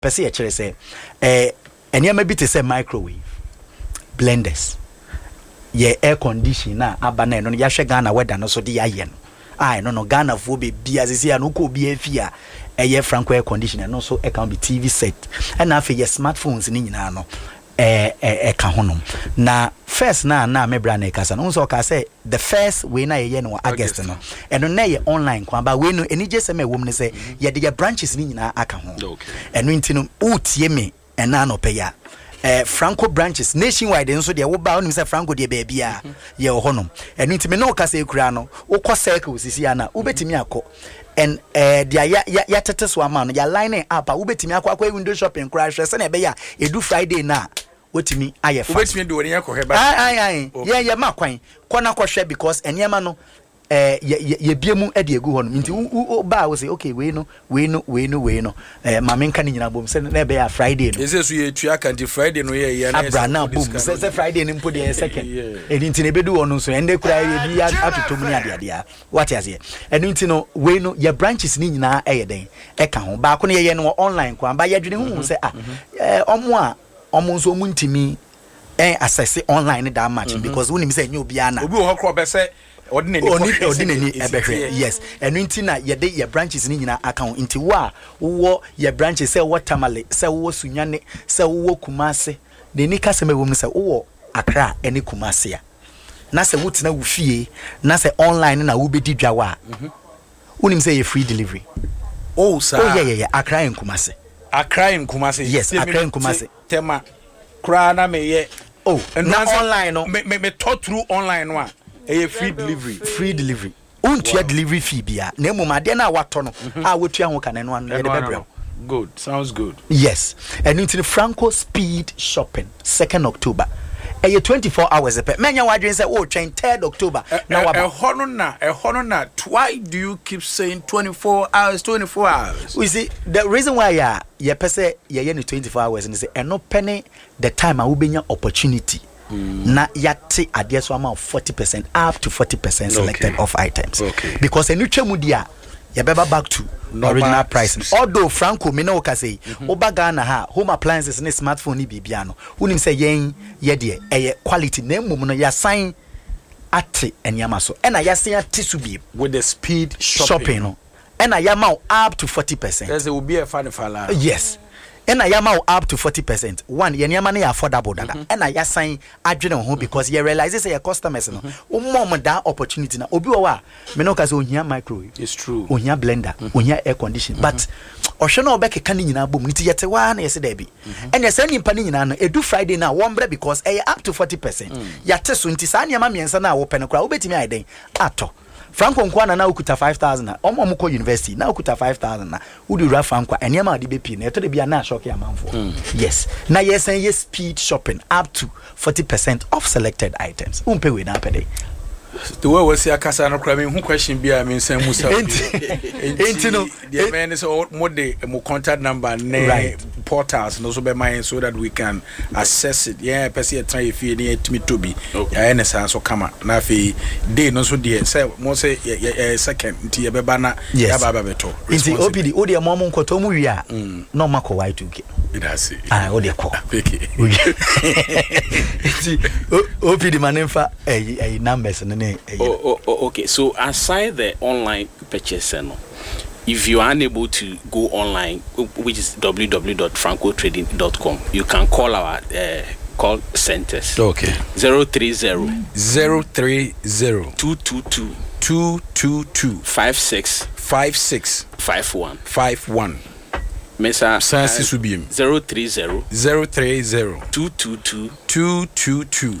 per se actually say and you maybe to say microwave blenders ye air conditioner abana no ya hwe Ghana weather no so de aye no no Ghana fo be bia sisi an ko bia fia eye Franco air conditioner no so e can be TV set and afi ye smartphones ni nyina no ka honom na first na me bra na kasa no so ka say the first we na ye no August no eno na ye online kwa ba we no eni je se me wom ne say ye de branches ni nyina aka ho eno ntino utie me ena no pe ya Franco branches nationwide nso de wo ba onim say Franco de ba bia ye honom eno ntime no ka say kura no wo ko circle sisi ana wo betimi akọ and dia ya teteso ama no ya line up a wo betimi akọ window shopping kura hwe se na be ya edu Friday na wotimi aye fa wetimi de woni yakọ heba ye ma kwan kona kọ hwe because enyema no ye biemu e de egu ho no nti ba wo say okay we no ma menka ni nyina bom se na be ya Friday no ese so ye tua kanti Friday no ye na abra na bom se Friday ni mpo de second nti ne bedu ono so ende kura ye bi atotom ni ade what is here nti no we no ye branches ni nyina e ye den e ka ho ba ko ne ye no online kwa ba ye dwene hu se omo nso mu ntimi access online that match because when him say nyo bia na obi wo hokro be say ordinary ebehwe yes enu nti na ye de ye branches ni nyina account nti wo ye branches say what tamale say wo sunyane say wo kumase de ni ka se mewom say wo Accra eni kumase ya na say wutina wo fie na say online na wo bedi dwawa unim say ye free delivery yeah Accra en kumase yes Accra en kumase tema kra na me ye na online no me talk through online no a free delivery untua delivery fee bia na emumade na wato no a wotua ho kan no no ye de bebrel good sounds good yes and into Franco speed shopping 2nd October 24 hours pe menya wadwen say oh 3rd October na wa hono na why do you keep saying 24 hours we see the reason why ya pese ye 24 hours is eno penny the time I will be opportunity na yate ade so amount 40% up to 40% selected of items because enu twemu dia ya beba back to original price although Franco me no ka say oba Ghana ha home appliances ne smartphone ni bibia no unim say yen ye de quality na mmom no ya sign ate enyama so ena ya sign ate so bi with the speed shopping no ena ya ma up to 40%. There will be a funny fala yes ena ya ma up to 40%. One ye nyama na affordable dada ena ya sign adwene ho because you realize say your customers no mom that opportunity na obi wa me no ka say ohia microwave it's true ohia blender ohia air condition but ohwe na obeke kan nyina bom niti yete wa na yese da bi enya say nimpa ni nyina no edu Friday na wombre because up to 40% yate so nti sa nyama miensa na wo pen kra obetimi aiden ato Franco nkwana na ukuta 5000 omo ko university na ukuta 5000 na udi ra Franco enyama ade bepi na eto de bia na shock ya manfo yes na yes and yes speed shopping up to 40% of selected items umpe we na pede the way we see akasa no kra me hu question bia me nsan musa enti no the man is more the contact number ne portals no so be mine so that we can access it person try if you need to me to be ya na so kama na fi day no so dey say mo say second nti ye beba na ya baba beto nti OPD odi amom nkoto mu wi a no mako Y2K idasi odi ko nti OPD manemfa numbers okay, so aside the online purchase, if you are unable to go online, which is www.francotrading.com, you can call our call centers. Okay. 030 222 5651 Mesa Sansi Subim 030 222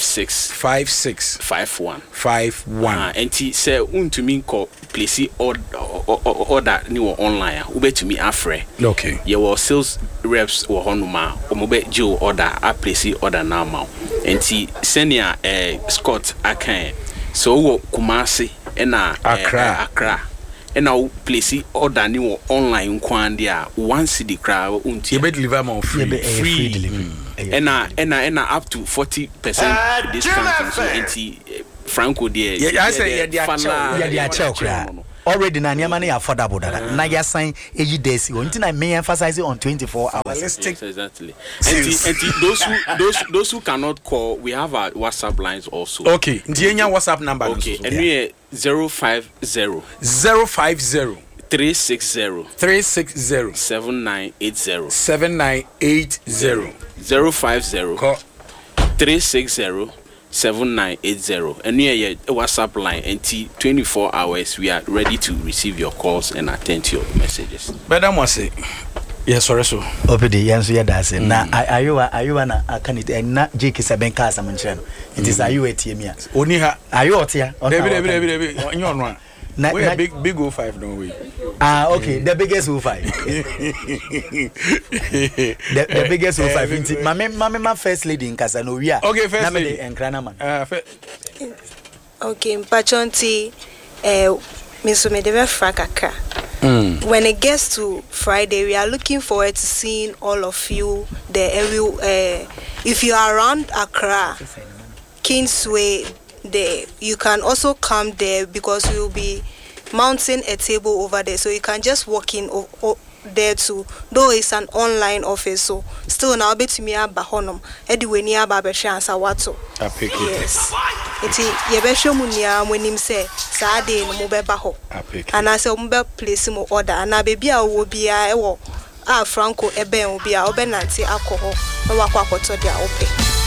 5651 enti say untumi ko place order ni online ubetumi afre okay ye wo sales reps wo honuma omobe jo order a place order now ma enti senior Scott akan so wo Kumasi na Accra and now place order new online kwande a one city crowd unti be deliver more free delivery and up to 40% discount so anti Franco there I say ya dia already na money affordable that na ya sign eji days until I may emphasize it on 24 hours. Yes, exactly. And those who cannot call, we have our WhatsApp lines also. Okay, ndienya WhatsApp number. Okay, and we 050 360 7980 050 360 7980 and near a WhatsApp line and 24 hours we are ready to receive your calls and attend to your messages. Madam was say yes sorry so opedi yanso ya dase na ayu na akanite na jiki seben ka asamnche no it is ayu etiemia oni ha ayu otia debi onyo no we a big 05 no we okay the biggest 05 the biggest 05 mama my first lady in casa no we are okay first lady enkrana man okay mpachonti Miss Medeve Frakaka. When it gets to Friday, we are looking forward to seeing all of you there. If you are around Accra, Kingsway, there, you can also come there because we will be mounting a table over there. So you can just walk in there too. Though it's an online office, so still now bet me bahonum. Anyway, near Babesha and Sawato. Yes. It's Yabesho Munia when him say Saturday no mobile baho. And I say mobile place mo order and I baby I will be Franco Eben will be our Benanti alcohol. No wakwa to their open.